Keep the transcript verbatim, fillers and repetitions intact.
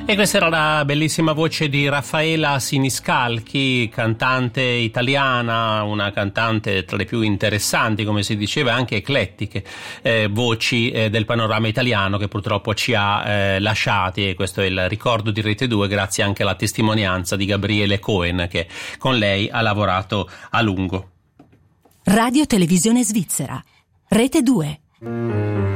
E questa era la bellissima voce di Raffaela Siniscalchi, cantante italiana, una cantante tra le più interessanti, come si diceva, anche eclettiche, eh, voci eh, del panorama italiano, che purtroppo ci ha eh, lasciati, e questo è il ricordo di Rete due, grazie anche alla testimonianza di Gabriele Cohen, che con lei ha lavorato a lungo. Radio Televisione Svizzera, Rete due.